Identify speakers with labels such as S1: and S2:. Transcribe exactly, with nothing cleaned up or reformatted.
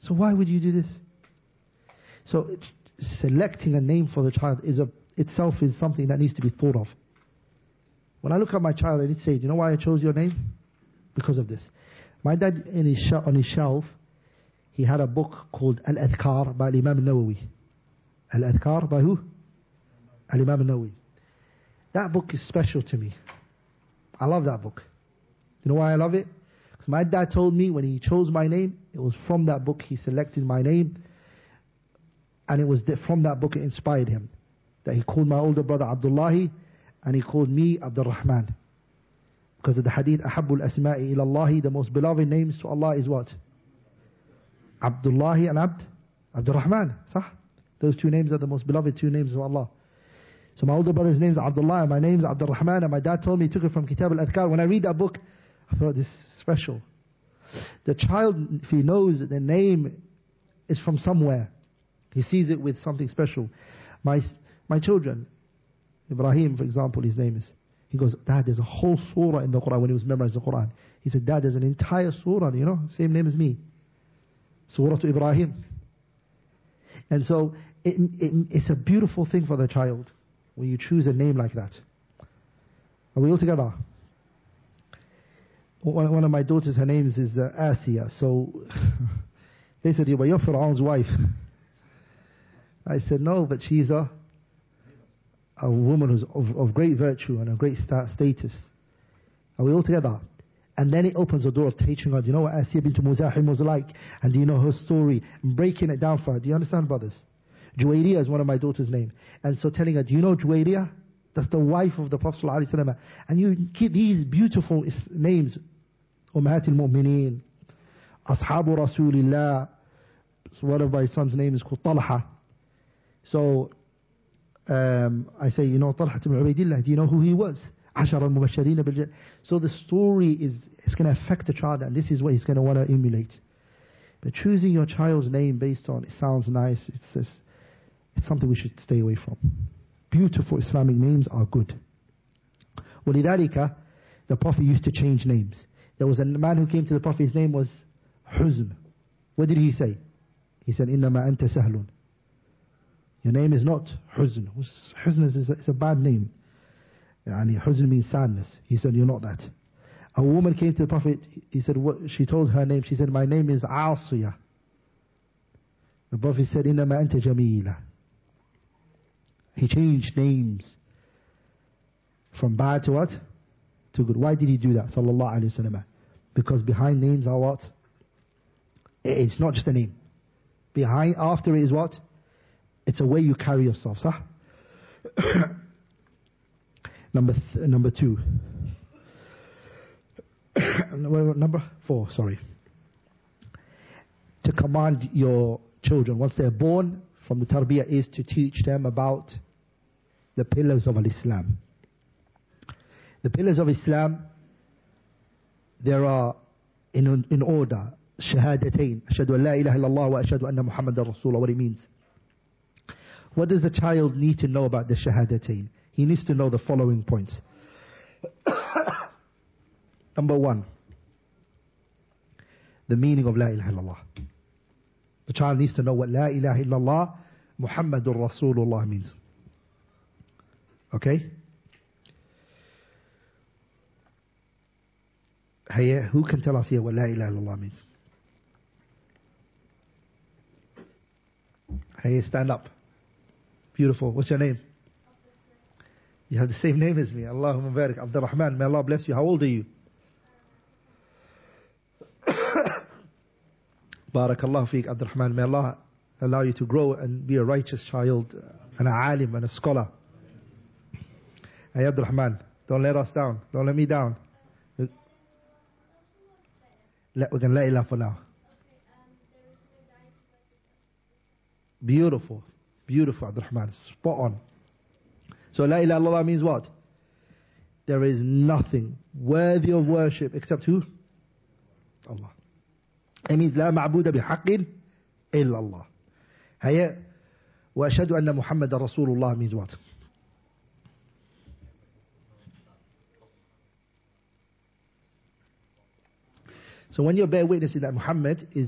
S1: So why would you do this? So it, selecting a name for the child is a, itself is something that needs to be thought of. When I look at my child, I need to say, do you know why I chose your name? Because of this. My dad, in his sh- on his shelf, he had a book called Al-Adhkar by Imam al-Nawawi. Al-Adhkar by who? Al-Imam al-Nawawi. That book is special to me. I love that book. You know why I love it? Because my dad told me when he chose my name, it was from that book he selected my name. And it was from that book it inspired him. That he called my older brother Abdullahi, and he called me Abdul Rahman. Because of the hadith, أَحَبُّ الْأَسْمَاءِ إِلَى اللَّهِ, the most beloved names to Allah is what? Abdullahi and Abd, Abdul Rahman. Sah? Those two names are the most beloved two names of Allah. So my older brother's name is Abdullah, and my name is Abdul Rahman, and my dad told me he took it from Kitab al-Adhkar. When I read that book, I thought this is special. The child, if he knows that the name is from somewhere, he sees it with something special. My my children, Ibrahim, for example, his name is, he goes, Dad, there's a whole surah in the Quran. When he was memorizing the Quran, he said, Dad, there's an entire surah, you know, same name as me. Surah to Ibrahim. And so it, it, it's a beautiful thing for the child when you choose a name like that. Are we all together? One, one of my daughters, her name is uh, Asiya. So they said, you're Fir'aun's wife. I said, no, but she's a a woman who's of, of great virtue and a great sta- status. Are we all together? And then it opens the door of teaching her, do you know what Asiya bint Muzahim was like? And do you know her story? And breaking it down for her. Do you understand, brothers? Juwayriyah is one of my daughter's name. And so telling her, do you know Juwayriyah? That's the wife of the Prophet ﷺ. And you keep these beautiful is- names. Ummahat al-Mu'mineen. Ashabu Rasulillah. So one of my son's name is called Talha. So um, I say, you know, Talha ibn Ubaydillah, do you know who he was? Ashara al-Mubashirin bil Jannah. So the story is, is going to affect the child, and this is what he's going to want to emulate. But choosing your child's name based on, it sounds nice, it's, it's, it's something we should stay away from. Beautiful Islamic names are good. وَلِذَلِكَ, the Prophet used to change names. There was a man who came to the Prophet, his name was Huzn. What did he say? He said, إِنَّمَا أَنْتَ سَهْلٌ. Your name is not Huzn. Huzn is, is, a, is a bad name. Yani Huzn means sadness. He said, you're not that. A woman came to the Prophet, he said, what, she told her name, she said, my name is Asiyah. The Prophet said, إِنَّمَا أَنْتَ جَمِيلًا. He changed names from bad to what? To good. Why did he do that? Sallallahu alayhi wa sallam. Because behind names are what? It's not just a name. Behind, after it is what? It's a way you carry yourself. Sah? number th- number two. Number four, sorry. To command your children once they're born, from the tarbiyah, is to teach them about the pillars of Islam. The pillars of Islam, there are in in order. Shahadatain. Ashhadu an la ilaha illallah wa ashhadu anna Muhammadan Rasulullah. What it means. What does the child need to know about the Shahadatain? He needs to know the following points. Number one, the meaning of La ilaha illallah. The child needs to know what La ilaha illallah Muhammadur Rasulullah means. Okay? Hey, who can tell us here what La ilaha illallah means? Hey, stand up. Beautiful. What's your name? You have the same name as me. Allahumma barik. Abdul Rahman. May Allah bless you. How old are you? Barakallahu feek, Abdul Rahman. May Allah allow you to grow and be a righteous child and a alim and a scholar. Hey, Abdul Rahman, don't let us down. Don't let me down. Let, we can let ilah for now. Beautiful. Beautiful, Abdul Rahman. Spot on. So La ilaha illallah means what? There is nothing worthy of worship except who? Allah. It means لا معبود بحق إلا الله. هيا وأشهد أن محمد رسول الله means what? So when you're bear witnessing that Muhammad is